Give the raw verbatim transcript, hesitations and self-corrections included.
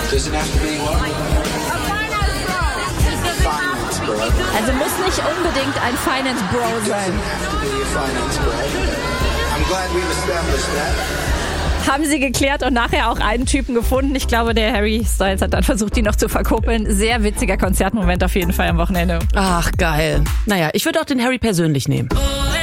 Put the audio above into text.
Doesn't have to be what? Finance bro. Also muss nicht unbedingt ein Finance Bro sein. Doesn't have to be a finance bro. I'm glad we've established that. Haben sie geklärt und nachher auch einen Typen gefunden. Ich glaube, der Harry Styles hat dann versucht, die noch zu verkuppeln. Sehr witziger Konzertmoment auf jeden Fall am Wochenende. Ach, geil. Naja, ich würde auch den Harry persönlich nehmen.